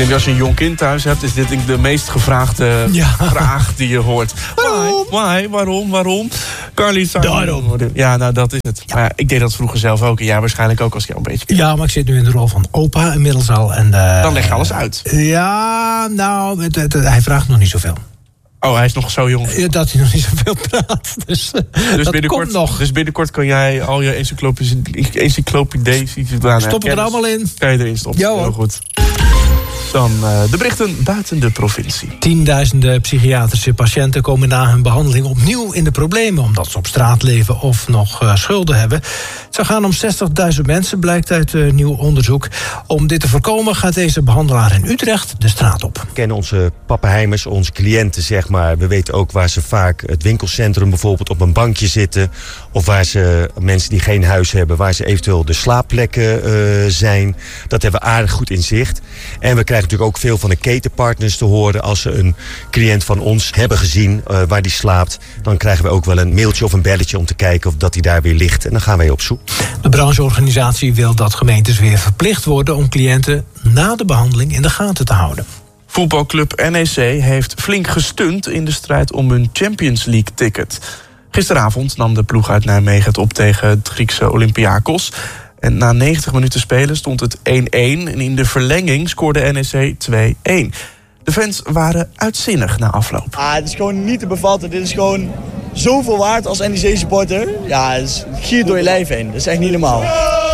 denk als je een jong kind thuis hebt, is dit denk ik de meest gevraagde vraag die je hoort. Waarom? Carly, ja, nou dat is het. Ja. Maar ik deed dat vroeger zelf ook. En jij waarschijnlijk ook als je een beetje... Ja, maar ik zit nu in de rol van opa inmiddels al. En, dan leg je alles uit. Ja, nou, hij vraagt nog niet zoveel. Oh, hij is nog zo jong. Ja, dat hij nog niet zoveel praat. Dus dat komt nog. Dus binnenkort kan jij al je encyclopedies... Stop er allemaal in. Kan je erin stoppen. Ja, heel goed. Dan de berichten buiten de provincie. Tienduizenden psychiatrische patiënten komen na hun behandeling opnieuw in de problemen, omdat ze op straat leven of nog schulden hebben. Het zou gaan om 60.000 mensen, blijkt uit nieuw onderzoek. Om dit te voorkomen gaat deze behandelaar in Utrecht de straat op. We kennen onze pappenheimers, onze cliënten, zeg maar. We weten ook waar ze vaak het winkelcentrum bijvoorbeeld op een bankje zitten. Of waar ze mensen die geen huis hebben, waar ze eventueel de slaapplekken zijn. Dat hebben we aardig goed in zicht. En we krijgen natuurlijk ook veel van de ketenpartners te horen. Als ze een cliënt van ons hebben gezien waar die slaapt, dan krijgen we ook wel een mailtje of een belletje om te kijken of dat die daar weer ligt. En dan gaan wij op zoek. De brancheorganisatie wil dat gemeentes weer verplicht worden om cliënten na de behandeling in de gaten te houden. Voetbalclub NEC heeft flink gestund in de strijd om hun Champions League-ticket. Gisteravond nam de ploeg uit Nijmegen het op tegen het Griekse Olympiakos. En na 90 minuten spelen stond het 1-1. En in de verlenging scoorde NEC 2-1. De fans waren uitzinnig na afloop. Het is gewoon niet te bevatten. Dit is gewoon zoveel waard als NEC-supporter. Ja, het giert door je lijf heen. Dat is echt niet normaal.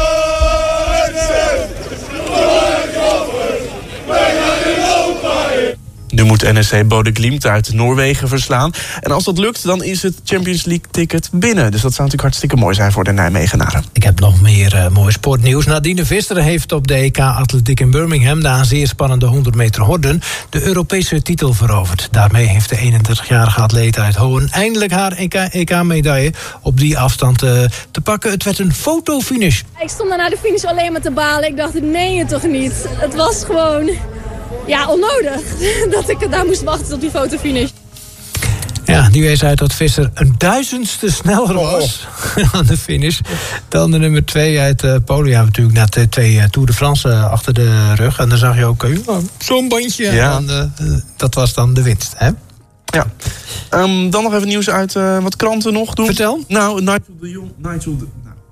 Nu moet NEC Bodø Glimt uit Noorwegen verslaan. En als dat lukt, dan is het Champions League-ticket binnen. Dus dat zou natuurlijk hartstikke mooi zijn voor de Nijmegenaren. Ik heb nog meer mooi sportnieuws. Nadine Visser heeft op de EK Atletiek in Birmingham, na een zeer spannende 100 meter horden, de Europese titel veroverd. Daarmee heeft de 31-jarige atleet uit Hoorn eindelijk haar EK-medaille op die afstand te pakken. Het werd een fotofinish. Ik stond daar na de finish alleen maar te balen. Ik dacht, het meen je toch niet? Het was gewoon... Ja, onnodig dat ik daar moest wachten op die fotofinish. Ja, die wees uit dat Visser 1/1000ste sneller was aan de finish dan de nummer 2 uit Polen. Ja, natuurlijk net 2 Tour de France achter de rug. En dan zag je ook zo'n bandje. Ja. En dat was dan de winst, hè? Ja. Dan nog even nieuws uit wat kranten nog doen. Vertel. Nou, Nigel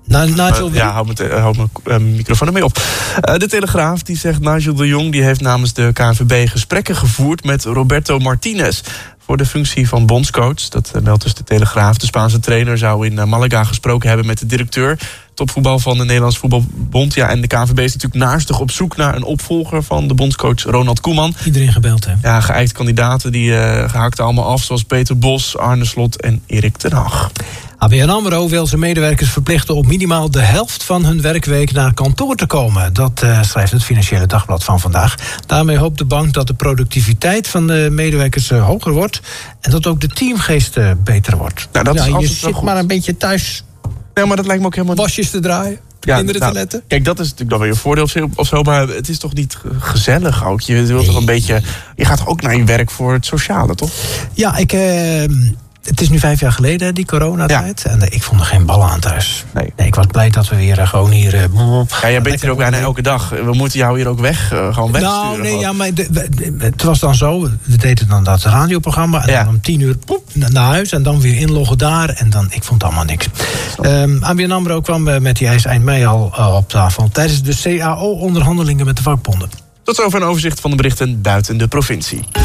hou mijn microfoon ermee op. De Telegraaf die zegt Nigel de Jong die heeft namens de KNVB gesprekken gevoerd met Roberto Martinez voor de functie van bondscoach. Dat meldt dus de Telegraaf. De Spaanse trainer zou in Malaga gesproken hebben met de directeur topvoetbal van de Nederlandse Voetbalbond. Ja, en de KNVB is natuurlijk naastig op zoek naar een opvolger van de bondscoach Ronald Koeman. Iedereen gebeld, hè? Ja, geëikte kandidaten die gehaakten allemaal af, zoals Peter Bos, Arne Slot en Erik ten Hag. ABN AMRO wil zijn medewerkers verplichten op minimaal de helft van hun werkweek naar kantoor te komen. Dat schrijft het Financiële Dagblad van vandaag. Daarmee hoopt de bank dat de productiviteit van de medewerkers hoger wordt en dat ook de teamgeest beter wordt. Nou, dat is je zit maar een beetje thuis. Ja, maar dat lijkt me ook helemaal... Wasjes te draaien, kinderen te letten. Kijk, dat is natuurlijk dan weer een voordeel of zo, maar het is toch niet gezellig ook? Je wilt toch een beetje... Je gaat toch ook naar je werk voor het sociale, toch? Ja, het is nu 5 jaar geleden, die coronatijd. Ja. En ik vond er geen ballen aan thuis. Nee, ik was blij dat we weer gewoon hier... Ja, jij bent hier ook bijna elke dag. We moeten jou hier ook gewoon wegsturen. Nou, nee, ja, maar het was dan zo. We deden dan dat radioprogramma. En dan om 10:00 naar huis. En dan weer inloggen daar. En dan, ik vond allemaal niks. ABN AMRO kwam met die eis eind mei al op tafel. Tijdens de CAO-onderhandelingen met de vakbonden. Tot zover een overzicht van de berichten buiten de provincie.